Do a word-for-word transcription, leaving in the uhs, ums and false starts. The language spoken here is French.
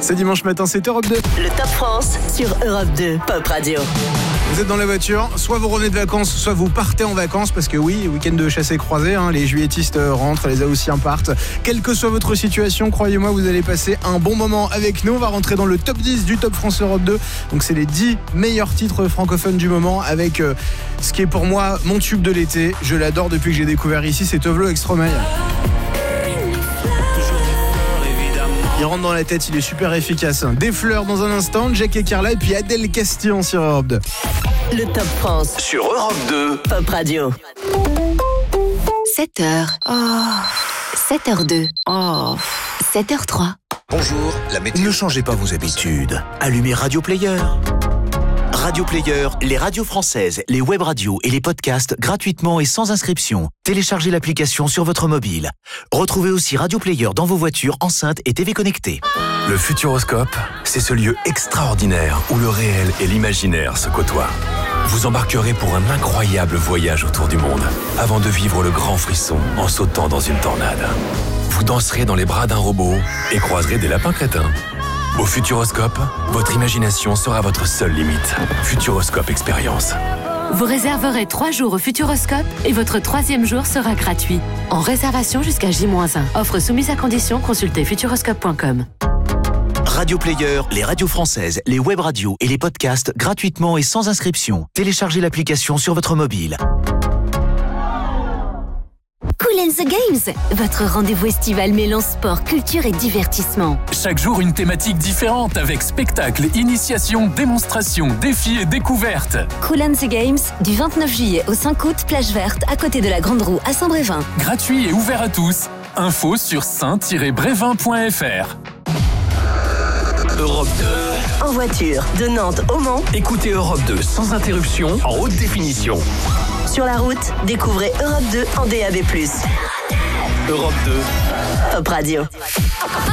C'est dimanche matin, c'est Europe deux. Le Top France sur Europe deux Pop Radio. Vous êtes dans la voiture, soit vous revenez de vacances, soit vous partez en vacances, parce que oui, week-end de chassé croisé, hein, les juilletistes rentrent, les haussiens partent. Quelle que soit votre situation, croyez-moi, vous allez passer un bon moment avec nous. On va rentrer dans le top dix du Top France Europe deux. Donc c'est les dix meilleurs titres francophones du moment, avec euh, ce qui est pour moi mon tube de l'été. Je l'adore depuis que j'ai découvert ici, c'est Tovlo avec Stromae. Il rentre dans la tête, il est super efficace. Des fleurs dans un instant, Jack et Carla, et puis Adèle Castillon sur Europe deux. Le Top France sur Europe deux Pop Radio. sept heures. Oh. sept heures deux. Oh. sept heures trois. Bonjour, la météo. Ne changez pas vos habitudes. Allumez Radio Player. Radio Player, les radios françaises, les web radios et les podcasts gratuitement et sans inscription. Téléchargez l'application sur votre mobile. Retrouvez aussi Radio Player dans vos voitures, enceintes et T V connectées. Le Futuroscope, c'est ce lieu extraordinaire où le réel et l'imaginaire se côtoient. Vous embarquerez pour un incroyable voyage autour du monde, avant de vivre le grand frisson en sautant dans une tornade. Vous danserez dans les bras d'un robot et croiserez des lapins crétins. Au Futuroscope, votre imagination sera votre seule limite. Futuroscope Expérience. Vous réserverez trois jours au Futuroscope et votre troisième jour sera gratuit. En réservation jusqu'à J moins un. Offre soumise à condition, consultez futuroscope point com. Radio Player, les radios françaises, les web radios et les podcasts gratuitement et sans inscription. Téléchargez l'application sur votre mobile. Cool and the Games, votre rendez-vous estival mêlant sport, culture et divertissement. Chaque jour une thématique différente avec spectacles, initiations, démonstrations, défis et découvertes. Cool and the Games, du vingt-neuf juillet au cinq août, plage verte, à côté de la Grande Roue, à Saint-Brévin. Gratuit et ouvert à tous. Info sur saint tiret brévin point f r. Europe deux. En voiture, de Nantes au Mans. Écoutez Europe deux sans interruption, en haute définition. Sur la route, découvrez Europe deux en D A B plus. Europe deux. Pop Radio.